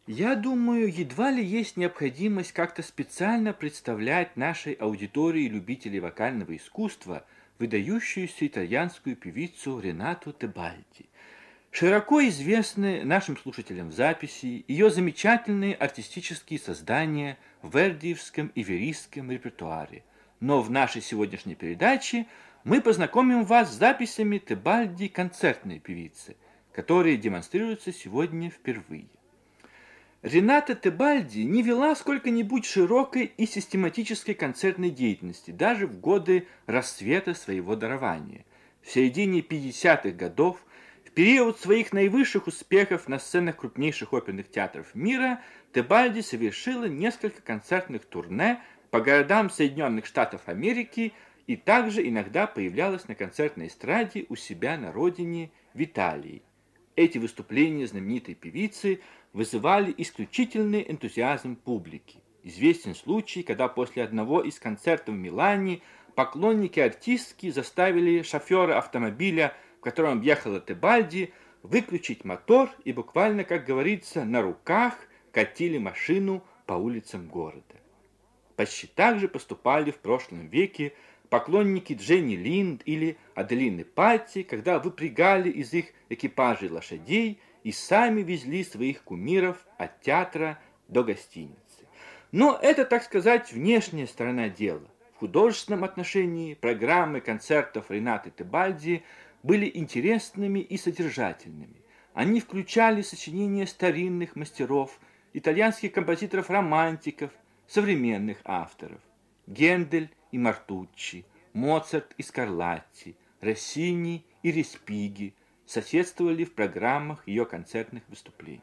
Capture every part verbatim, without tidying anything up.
Я думаю, едва ли есть необходимость как-то специально представлять нашей аудитории любителей вокального искусства выдающуюся итальянскую певицу Ренату Тебальди. Широко известны нашим слушателям в записи ее замечательные артистические создания в вердиевском и верийском репертуаре. Но в нашей сегодняшней передаче мы познакомим вас с записями Тебальди концертной певицы, которые демонстрируются сегодня впервые. Рената Тебальди не вела сколько-нибудь широкой и систематической концертной деятельности, даже в годы расцвета своего дарования. В середине пятидесятых годов, в период своих наивысших успехов на сценах крупнейших оперных театров мира, Тебальди совершила несколько концертных турне по городам Соединенных Штатов Америки и также иногда появлялась на концертной эстраде у себя на родине в Италии. Эти выступления знаменитой певицы вызывали исключительный энтузиазм публики. Известен случай, когда после одного из концертов в Милане поклонники артистки заставили шофера автомобиля, в котором ехала Тебальди, выключить мотор и буквально, как говорится, на руках катили машину по улицам города. Почти так же поступали в прошлом веке поклонники Дженни Линд или Аделины Патти, когда выпрягали из их экипажей лошадей и сами везли своих кумиров от театра до гостиницы. Но это, так сказать, внешняя сторона дела. В художественном отношении программы концертов Ренаты Тебальди были интересными и содержательными. Они включали сочинения старинных мастеров, итальянских композиторов-романтиков, современных авторов. Гендель и Мартуччи, Моцарт и Скарлатти, Россини и Респиги соседствовали в программах ее концертных выступлений.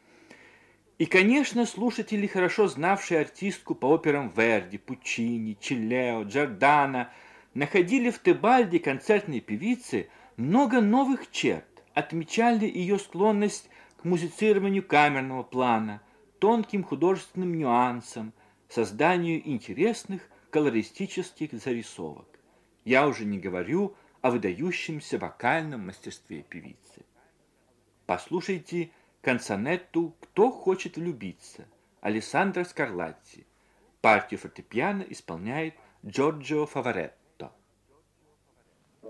И, конечно, слушатели, хорошо знавшие артистку по операм Верди, Пуччини, Чиллео, Джордано, находили в Тебальди концертной певице много новых черт, отмечали ее склонность к музицированию камерного плана, тонким художественным нюансам, созданию интересных колористических зарисовок. Я уже не говорю о выдающемся вокальном мастерстве певицы. Послушайте канцонетту «Кто хочет влюбиться» Алессандро Скарлатти. Партию фортепиано исполняет Джорджио Фаворетто.